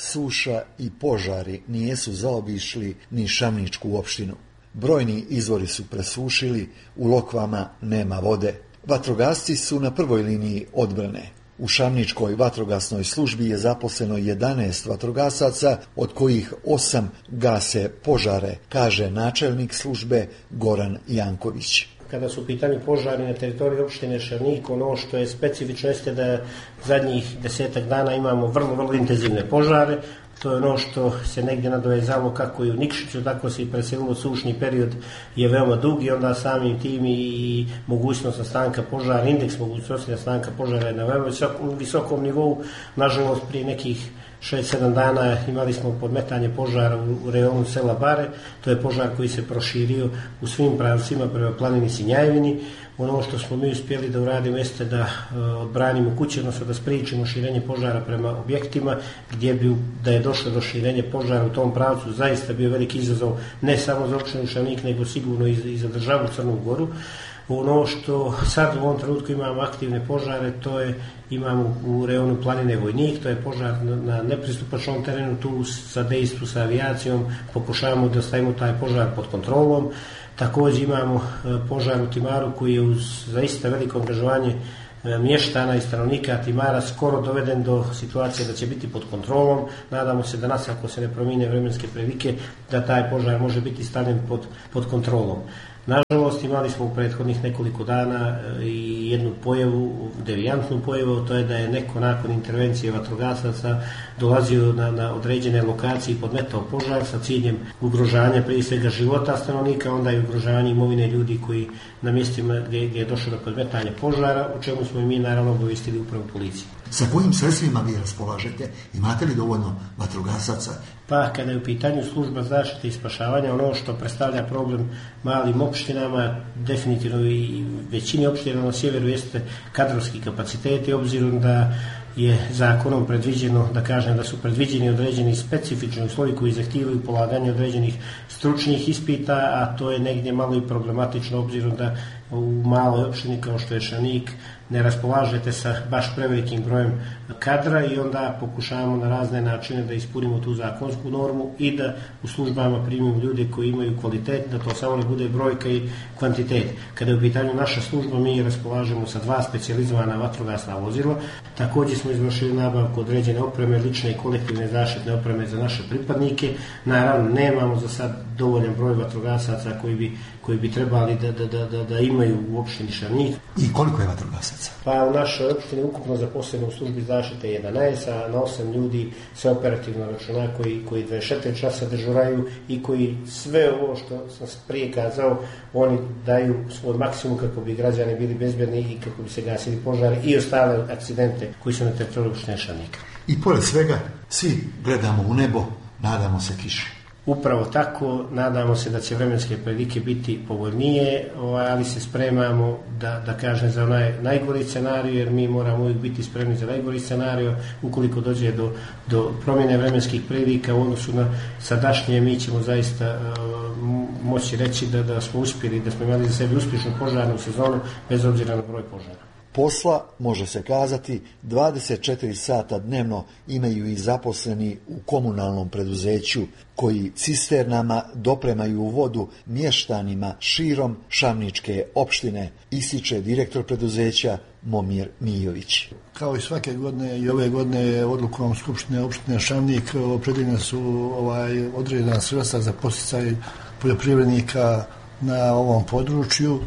suša i požari nijesu zaobišli ni Šamničku opštinu. Brojni izvori su presušili, u lokvama nema vode. Vatrogasci su na prvoj liniji odbrane. U Šamničkoj vatrogasnoj službi je zaposleno 11 vatrogasaca, od kojih 8 gase požare, kaže načelnik službe Goran Janković. Kada su u pitanju požari na teritoriji opštine Šarnik, ono što je specifično jeste da zadnjih 10 dana imamo vrlo intenzivne požare. To je ono što se negdje nadovezalo kako i u Nikšiću, tako se i preselilo. Sušni period je veoma dug i onda samim tim i mogućnost nastanka požara, indeks mogućnosti nastanka požara je na veoma visokom nivou. Nažalost, prije nekih 6-7 dana imali smo podmetanje požara u rejonu sela Bare. To je požar koji se proširio u svim pravcima prema planini Sinjajevini. Ono što smo mi uspjeli da uradimo jeste da odbranimo kuće, odnosno da spriječimo širenje požara prema objektima, gdje bi da je došlo do širenja požara u tom pravcu zaista bio veliki izazov ne samo za opštinu Šarnik, nego sigurno i za državu Crnu Goru. Ono što sad u ovom trenutku imamo aktivne požare, to je imamo u rejonu planine Vojnik, to je požar na nepristupačnom terenu, tu sa dejstvu sa avijacijom pokušavamo da stavimo taj požar pod kontrolom. Također imamo požar u Timaru koji je uz zaista veliko angažovanje mještana i stanovnika Timara skoro doveden do situacije da će biti pod kontrolom. Nadamo se da nas, ako se ne promijene vremenske prilike, da taj požar može biti stavljen pod kontrolom. Nažalost, imali smo u prethodnih nekoliko dana i jednu pojavu, devijantnu pojavu, to je da je neko nakon intervencije vatrogasaca dolazio na određene lokacije i podmetao požar sa ciljem ugrožanja prije svega života stanovnika, onda i ugrožavanja imovine ljudi koji na mjestima gdje je došlo do podmetanja požara, o čemu smo i mi naravno obavestili upravo policiju. Sa kojim sredstvima vi raspolažete? Imate li dovoljno vatrogasaca? Pa kada je u pitanju služba zaštite i spašavanja, ono što predstavlja problem malim opštinama, definitivno i većini opština na sjeveru jeste kadrovski kapaciteti, obzirom da je zakonom predviđeno, da kažem da su predviđeni određeni specifični uslovi koji zahtijevaju polaganje određenih stručnih ispita, a to je negdje malo i problematično obzirom da u maloj opštini kao što je Šarnik ne raspolažete sa baš prevelikim brojem kadra i onda pokušavamo na razne načine da ispunimo tu zakonsku normu i da u službama primimo ljude koji imaju kvalitet, da to samo ne bude brojka i kvantitet. Kada je u pitanju naša služba, mi raspolažemo sa 2 specijalizovana vatrogasna vozila. Također smo izvršili nabavku određene opreme, lične i kolektivne zaštitne opreme za naše pripadnike. Naravno, nemamo za sad dovoljan broj vatrogasaca koji bi trebali da imaju u opštini Šarnik. I koliko je vatrogasaca? Pa u našoj opštini ukupno zaposleno u službi zaštite 11, a na 8 ljudi se operativno računa koji 24 časa dežuraju i koji sve ovo što sam prije kazao, oni daju svoj maksimum kako bi građani bili bezbjedni i kako bi se gasili požari i ostale akcidente koji su na teritoriju opštine Šarnika. I pored svega, svi gledamo u nebo, nadamo se kiši. Upravo tako, nadamo se da će vremenske prilike biti povoljnije, ali se spremamo da kažem za onaj najgori scenarij, jer mi moramo uvijek biti spremni za najgori scenarij. Ukoliko dođe do promjene vremenskih prilika u odnosu na sadašnje, mi ćemo zaista moći reći da smo uspjeli, da smo imali za sebe uspješnu požarnu sezonu bez obzira na broj požara. Posla, može se kazati, 24 sata dnevno imaju i zaposleni u komunalnom preduzeću koji cisternama dopremaju vodu mještanima širom Šamničke opštine, ističe direktor preduzeća Momir Mijović. Kao i svake godine i ove godine odlukom Skupštine opštine Šamnik opredeljena su određena sredstva za podsticaj poljoprivrednika na ovom području.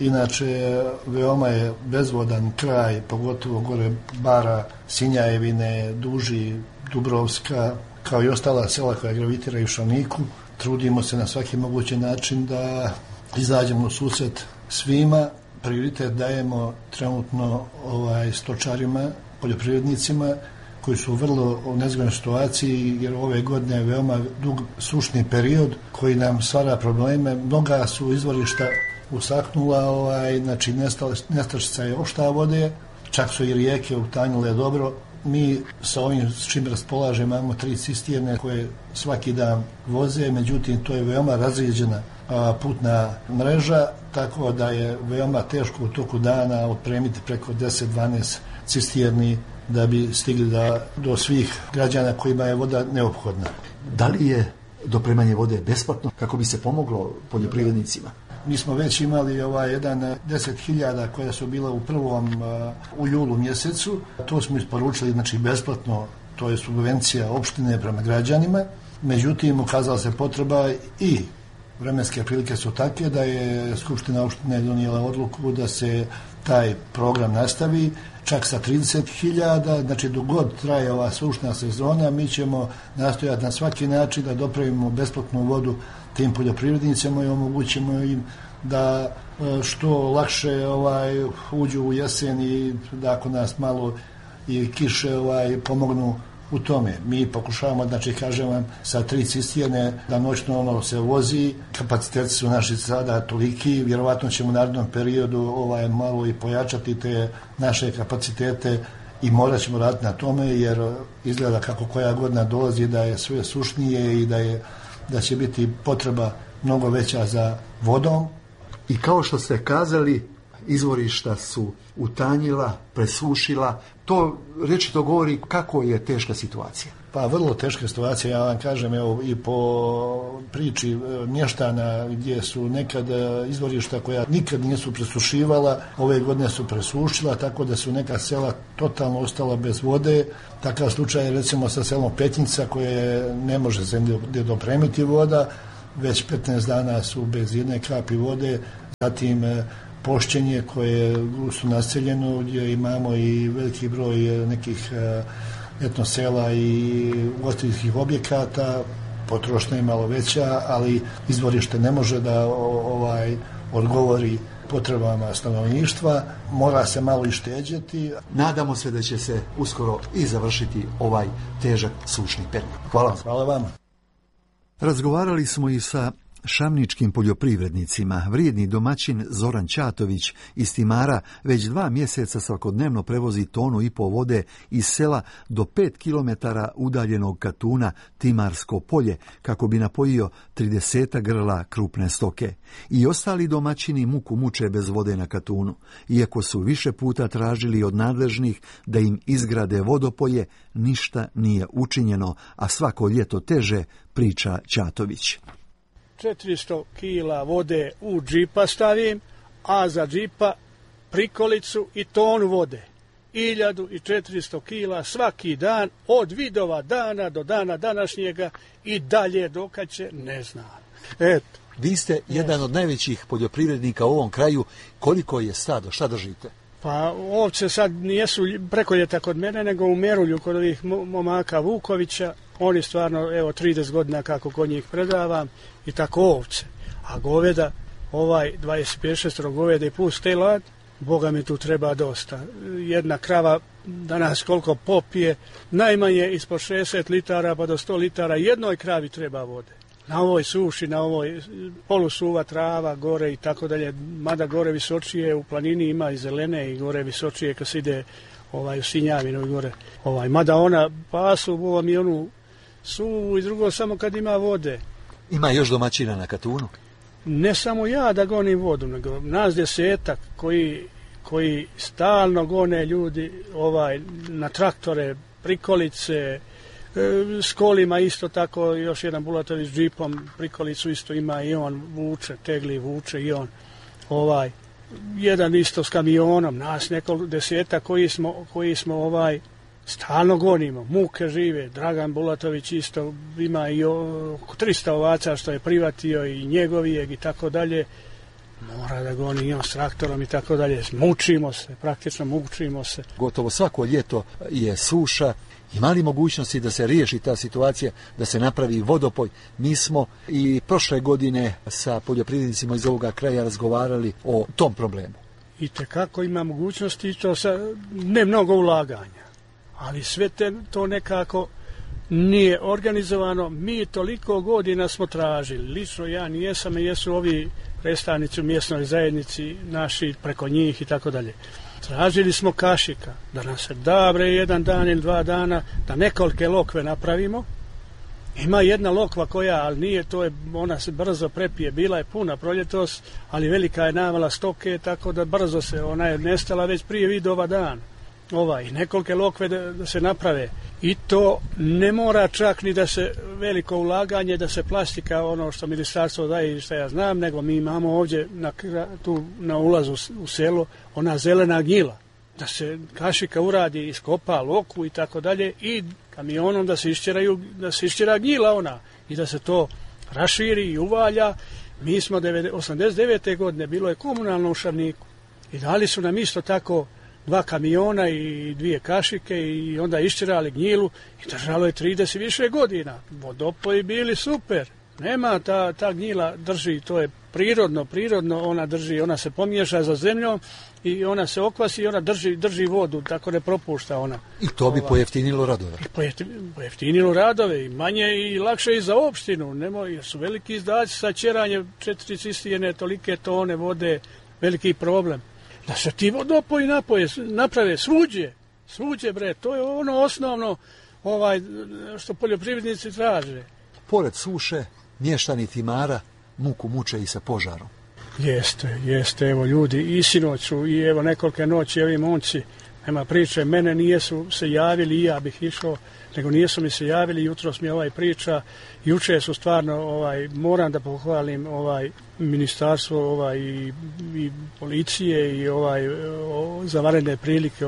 Inače, veoma je bezvodan kraj, pogotovo gore Bara, Sinjajevine, Duži, Dubrovska, kao i ostala sela koja gravitiraju u Šarniku. Trudimo se na svaki mogući način da izađemo u susret svima. Prioritet dajemo trenutno stočarima, poljoprivrednicima koji su u vrlo nezgodnoj situaciji, jer ove godine je veoma dug sušni period koji nam stvara probleme. Mnoga su izvorišta usaknula, znači nestašica je opšta vode, čak su i rijeke utanjile dobro. Mi sa ovim s čim raspolažemo imamo 3 cisterne koje svaki dan voze, međutim to je veoma razrijeđena putna mreža, tako da je veoma teško u toku dana otpremiti preko 10-12 cisterni da bi stigli do svih građana kojima je voda neophodna. Da li je dopremanje vode besplatno kako bi se pomoglo poljoprivrednicima? Mi smo već imali 10.000 koja su bila u julu mjesecu. To smo isporučili, znači besplatno, to je subvencija opštine prema građanima. Međutim, ukazala se potreba i vremenske prilike su takve da je Skupština opštine donijela odluku da se taj program nastavi čak sa 30.000, znači dok god traje ova sušna sezona, mi ćemo nastojati na svaki način da dopravimo besplatnu vodu tim poljoprivrednicima i omogućimo im da što lakše uđu u jesen i da ako nas malo i kiše pomognu u tome. Mi pokušavamo, znači kažem vam, sa 3 cisterne da noćno se vozi, kapaciteti su naši sada toliki, vjerovatno ćemo u narednom periodu malo i pojačati te naše kapacitete i morat ćemo raditi na tome, jer izgleda kako koja godina dolazi da je sve sušnije i da će biti potreba mnogo veća za vodom. I kao što ste kazali, izvorišta su utanjila, presušila. To rečito govori kako je teška situacija. Pa vrlo teška situacija, ja vam kažem, evo i po priči mještana gdje su nekad izvorišta koja nikad nisu presušivala, ove godine su presušila, tako da su neka sela totalno ostala bez vode. Takav slučaj je recimo sa selom Petnica koje ne može zemlje dopremiti voda, već 15 dana su bez jedne kapi vode. Zatim Pošćenje koje su naseljeno gdje imamo i veliki broj nekih etnosela i ugostiteljskih objekata, potrošnja je malo veća, ali izvorište ne može da odgovori potrebama stanovništva, mora se malo i šteđeti. Nadamo se da će se uskoro i završiti ovaj težak sušni period. Hvala. Hvala vam. Razgovarali smo i sa šamničkim poljoprivrednicima. Vrijedni domaćin Zoran Ćatović iz Timara već 2 mjeseca svakodnevno prevozi 1,5 tonu vode iz sela do 5 kilometara udaljenog Katuna, Timarsko polje, kako bi napojio 30 grla krupne stoke. I ostali domaćini muku muče bez vode na Katunu. Iako su više puta tražili od nadležnih da im izgrade vodopoje, ništa nije učinjeno, a svako ljeto teže, priča Ćatović. 400 kila vode u džipa stavim, a za džipa prikolicu i tonu vode. 1400 kila svaki dan, od Vidova dana do dana današnjega i dalje dokad će, ne znam. Eto. Vi ste jedan od najvećih poljoprivrednika u ovom kraju. Koliko je stado? Šta držite? Pa ovce sad nijesu preko ljeta kod mene, nego u Merulju kod ovih momaka Vukovića. Oni stvarno, 30 godina kako kod njih predavam i tako ovce. A goveda, 25-6 goveda i plus telad, Boga mi tu treba dosta. Jedna krava danas koliko popije, najmanje ispod 60 litara pa do 100 litara jednoj kravi treba vode. Na ovoj suši, na ovoj polusuva trava, gore i tako dalje, mada gore visočije u planini ima i zelene i gore visočije kad se ide u Sinjavinu i gore. Mada ona pasu, ovo mi onu suvu i drugo samo kad ima vode. Ima još domaćina na Katunu? Ne samo ja da gonim vodu, nego nas 10 koji stalno gone ljudi na traktore, prikolice, s kolima isto tako, još jedan Bulatović s džipom, prikolicu isto ima i on vuče, tegli vuče i on. Jedan isto s kamionom, nas nekoliko 10 koji smo stalno gonimo, muke žive. Dragan Bulatović isto ima i oko 300 ovaca što je privatio i njegovijeg i tako dalje. Mora da goni i on s traktorom i tako dalje. Praktično mučimo se. Gotovo svako ljeto je suša. Ima li mogućnosti da se riješi ta situacija, da se napravi vodopoj? Mi smo i prošle godine sa poljoprivrednicima iz ovoga kraja razgovarali o tom problemu. I tekako ima mogućnosti i to ne mnogo ulaganja. Ali sve to nekako nije organizovano. Mi toliko godina smo tražili. Lično ja nijesam, jesu ovi predstavnici u mjesnoj zajednici naši preko njih i tako dalje. Tražili smo kašika, da nam se da jedan dan ili 2 dana, da nekolike lokve napravimo. Ima jedna lokva ali nije, ona se brzo prepije, bila je puna proljetos, ali velika je navala stoke, tako da brzo ona je nestala već prije Vidova dan. nekolike lokve da se naprave. I to ne mora čak ni da se veliko ulaganje, da se plastika, ono što ministarstvo daje i što ja znam, nego mi imamo ovdje tu na ulazu u selo ona zelena gnjila. Da se kašika uradi, iskopa loku i tako dalje i kamionom da se išćera gnjila ona i da se to raširi i uvalja. Mi smo 89. godine, bilo je komunalno u Šavniku i dali su nam isto tako 2 kamiona i 2 kašike i onda išćerali gnjilu i držalo je 30 više godina. Vodopoji bili super. Nema ta gnjila drži, to je prirodno ona drži, ona se pomiješa za zemljom i ona se okvasi i ona drži vodu, tako ne propušta ona. I to bi pojeftinilo radove. Pojeftinilo radove i manje i lakše i za opštinu. Jer su veliki izdaci sa ćeranje 4 cistijene, tolike tone vode, veliki problem. Da se ti vodopoji naprave svuđe bre, to je ono osnovno što poljoprivrednici traže. Pored suše, mještani Timara muku muče i sa požarom. Jeste, evo ljudi, i sinoću, i evo nekolike noći, ovi momci, nema priče, mene nijesu se javili i ja bih išao, nego nijesu mi se javili, jutros mi priča, juče su stvarno, moram da pohvalim ministarstvo i policije i za vanredne prilike,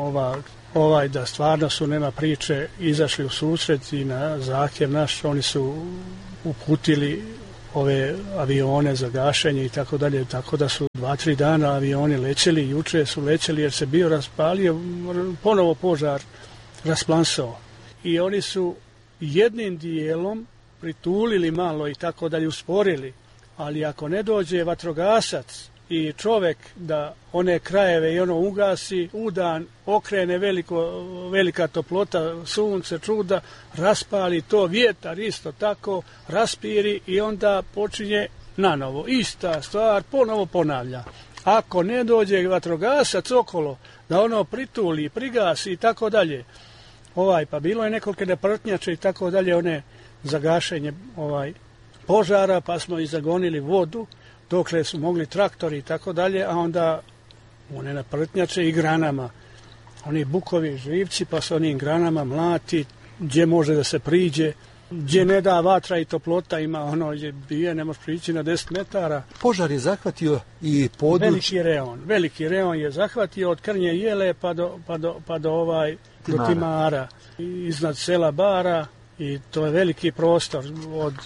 da stvarno su, nema priče, izašli u susret i na zahtjev naš, oni su uputili ove avione za gašenje i tako dalje, tako da su 2-3 dana avioni lećeli, juče su lećeli jer se bio raspalio, ponovo požar rasplansao. I oni su jednim dijelom pritulili malo i tako dalje, usporili, ali ako ne dođe vatrogasac i čovjek da one krajeve i ono ugasi, u dan okrene velika toplota, sunce, čuda, raspali to, vjetar isto tako, raspiri i onda počinje nanovo. Ista stvar, ponovo ponavlja. Ako ne dođe vatrogasac okolo, da ono prituli, prigasi i tako dalje, pa bilo je nekolike neprtnjače i tako dalje, one za gašenje požara, pa smo i zagonili vodu, dokle su mogli traktori i tako dalje, a onda one naprtnjače i granama. Oni bukovi živci, pa se onim granama mlati, gdje može da se priđe, gdje ne da vatra i toplota, ima gdje bije, ne može prići na 10 metara. Požar je zahvatio i područje. Veliki reon je zahvatio od Krnje Jele pa do Timara, iznad sela Bara, i to je veliki prostor od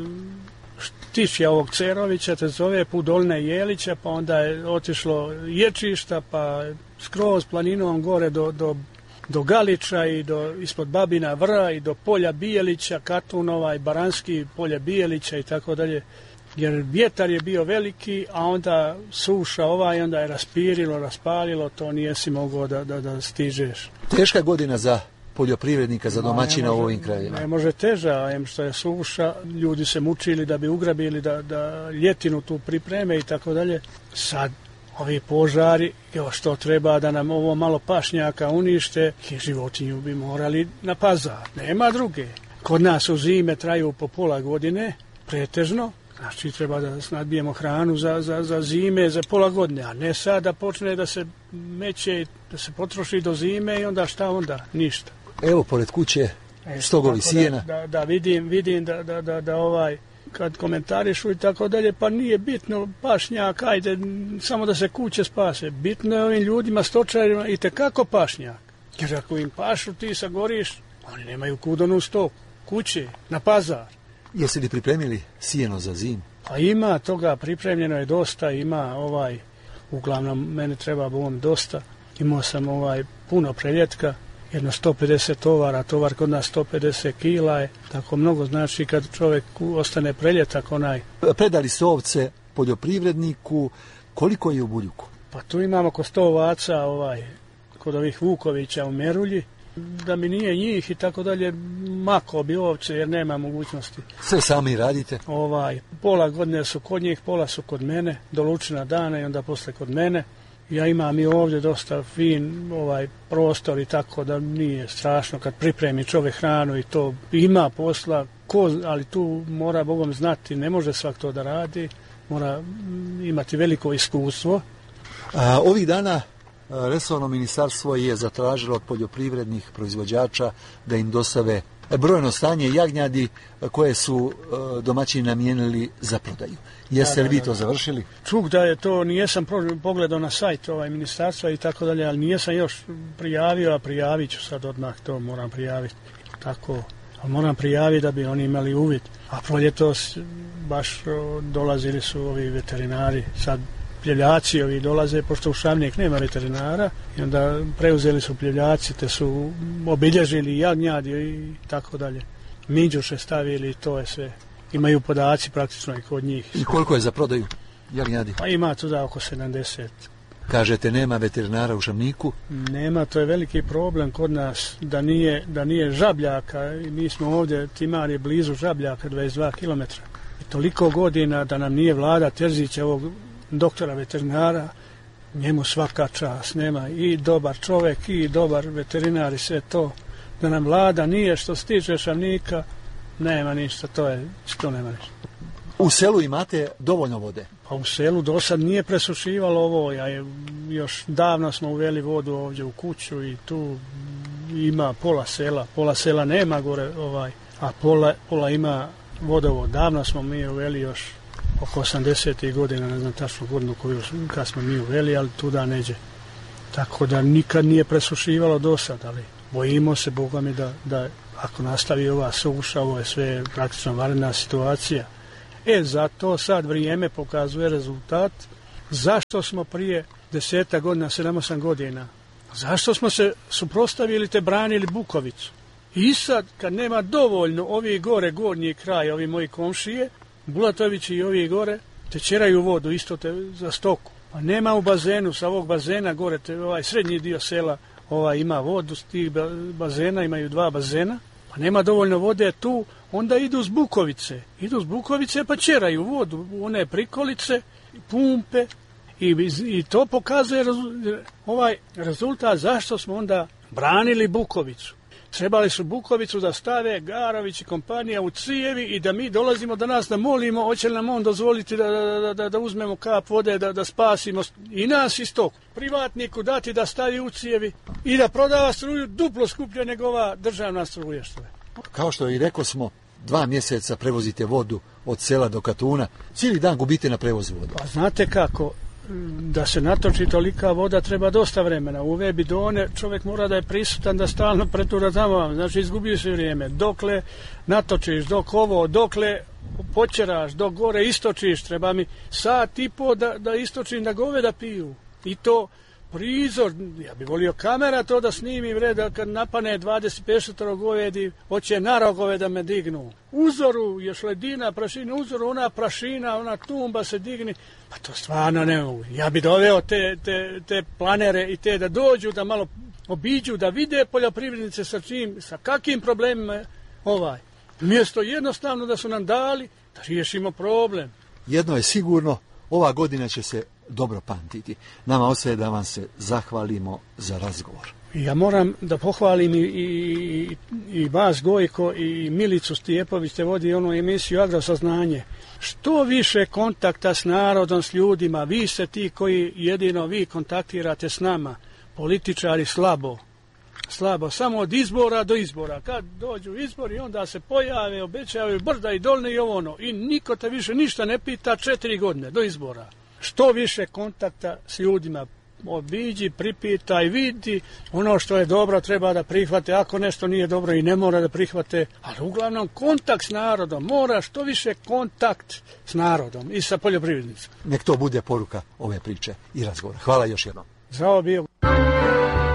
Štišja ovog Cerovića, te zove Pudoline Jelića, pa onda je otišlo Ječišta, pa skroz planinom gore do Galiča i ispod Babina Vra i do polja Bijelića, Katunova i Baranski, polje Bijelića i tako dalje. Jer vjetar je bio veliki, a onda suša i onda je raspirilo, raspalilo, to nijesi mogao da stižeš. Teška godina za poljoprivrednika, za domaćina u ovim krajima. Ne može teža, što je suša, ljudi se mučili da bi ugrabili, da ljetinu tu pripreme i tako dalje. Sad ovi požari, što treba da nam ovo malo pašnjaka unište, životinju bi morali na pazar, nema druge. Kod nas u zime traju po pola godine, pretežno, znači treba da nadbijemo hranu za zime, za pola godine, a ne sad da počne da se meće, da se potroši do zime i onda šta onda? Ništa. Evo, pored kuće, stogovi sijena. Da vidim da kad komentarišu i tako dalje, pa nije bitno pašnjak, ajde, samo da se kuće spase. Bitno je ovim ljudima, stočarima, i tekako pašnjak. Jer ako im pašu ti sagoriš, oni nemaju kudonu stoku, kuće, na pazar. Jesi li pripremili sijeno za zim? Pa ima toga, pripremljeno je dosta, ima uglavnom mene treba dosta. Imao sam puno preljetka, jedno 150 tovara, tovar kod nas 150 kila je, tako mnogo znači kad čovjek ostane preljetak Predali ste ovce poljoprivredniku, koliko je u Buljuku? Pa tu imamo oko 100 ovaca kod ovih Vukovića u Merulji, da mi nije njih i tako dalje, mako bi ovce jer nema mogućnosti. Sve sami radite? Pola godine su kod njih, pola su kod mene, do Lučina dana i onda posle kod mene. Ja imam i ovdje dosta fin prostor i tako da nije strašno kad pripremi čovjek hranu i to ima posla, ali tu mora Bogom znati, ne može svak to da radi, mora imati veliko iskustvo. Ovih dana resorno ministarstvo je zatražilo od poljoprivrednih proizvođača da im dostave brojno stanje jagnjadi koje su domaćini namijenili za prodaju. Jeste li vi to završili? Čuk da je to, nijesam pogledao na sajt ministarstva i tako dalje, ali nijesam još prijavio, a prijavit ću sad odmah, to moram prijaviti. Tako, ali moram prijaviti da bi oni imali uvid. A proljetos baš dolazili su ovi veterinari, sad pljevljaci ovi dolaze, pošto u Šavnik nema veterinara, i onda preuzeli su pljevljaci, te su obilježili jagnjadi i tako dalje. Minđuše stavili, to je sve. Imaju podaci praktično i kod njih. I koliko je za prodaju jagnjadi? Pa ima tu da oko 70. Kažete nema veterinara u Šavniku? Nema, to je veliki problem kod nas, da nije Žabljaka. Mi smo ovdje, Timar je blizu Žabljaka, 22 km. I toliko godina da nam nije vlada Terzića, ovog doktora veterinara, njemu svaka čast, nema i dobar čovjek i dobar veterinar i sve to. Da nam vlada nije, što se tiče Šavnika, nema ništa, to nema ništa. U selu imate dovoljno vode? Pa u selu do sad nije presušivalo ovo, još davno smo uveli vodu ovdje u kuću i tu ima pola sela nema gore, a pola ima vodovod. Davno smo mi uveli još oko 80. godina, ne znam tačnu godinu kad smo mi uveli, ali tuda neđe. Tako da nikad nije presušivalo do sad, ali bojimo se, Boga mi, da ako nastavi ova suša, ovo je sve praktično vanredna situacija. Zato sad vrijeme pokazuje rezultat. Zašto smo prije 10 godina, 7-8 godina, zašto smo se suprotstavili te branili Bukovicu? I sad, kad nema dovoljno ovi gore, gornji kraj, ovi moji komšije, Bulatovići i ovi gore, te čeraju vodu, isto za stoku. Pa nema u bazenu, sa ovog bazena gore, srednji dio sela ima vodu, s tih bazena imaju 2 bazena, pa nema dovoljno vode tu, onda idu s Bukovice pa čeraju vodu u one prikolice, pumpe i to pokazuje ovaj rezultat zašto smo onda branili Bukovicu. Trebali su Bukovicu da stave Garović i kompanija u cijevi i da mi dolazimo do nas da molimo, hoće li nam on dozvoliti da uzmemo kap vode, da spasimo i nas i stoku. Privatniku dati da stavi u cijevi i da prodava struju duplo skuplje nego ova državna struja što je. Kao što i rekao smo, 2 mjeseca prevozite vodu od sela do Katuna, cijeli dan gubite na prevozu vodu. Pa znate kako, da se natoči tolika voda treba dosta vremena. U ove bidone čovjek mora da je prisutan, da stalno pretura tamo, znači izgubio se vrijeme. Dokle natočiš, dokle počeraš, dok gore istočiš, treba mi 1,5 sata da istočim da goveda piju. I to prizor, ja bi volio kamera to da snimi vreda kad napane 25 govedi, hoće na rogove da me dignu. Uzoru, još ledina, prašina, uzoru, ona prašina, ona tumba se digni, pa to stvarno ne mogu. Ja bi doveo te planere i te da dođu, da malo obiđu, da vide poljoprivrednice sa kakvim problemima Mjesto jednostavno da su nam dali da riješimo problem. Jedno je sigurno, ova godina će se dobro pamtiti. Nama ostaje da vam se zahvalimo za razgovor. Ja moram da pohvalim i vas, Gojko, i Milicu Stijepović, te vodi onu emisiju Agrosaznanje. Što više kontakta s narodom, s ljudima, vi ste ti koji jedino vi kontaktirate s nama. Političari slabo, samo od izbora do izbora. Kad dođu izbori, onda se pojave, obećavaju brda i dolne i i niko te više ništa ne pita 4 godine do izbora. Što više kontakta s ljudima, obiđi, pripitaj, vidi, ono što je dobro treba da prihvate, ako nešto nije dobro i ne mora da prihvate, ali uglavnom kontakt s narodom, mora što više kontakt s narodom i sa poljoprivrednicima. Nek to bude poruka ove priče i razgovora. Hvala još jednom. Zdravo bio.